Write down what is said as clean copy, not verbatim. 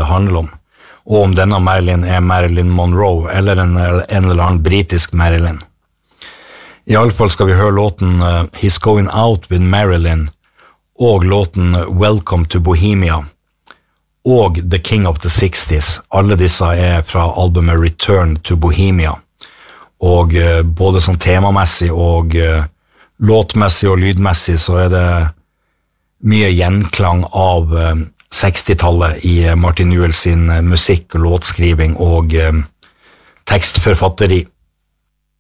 det handler om, og om denne Marilyn Marilyn Monroe, eller en eller annen britisk Marilyn. I alle fall skal vi høre låten He's Going Out with Marilyn, og låten Welcome to Bohemia, og The King of the 60s. Alle disse fra albumet Return to Bohemia, og både sånn temamessig og låtmessig og lydmessig så det mye gjenklang av 60-tallet i Martin Newell sin musikk og låtskriving og tekstforfatteri.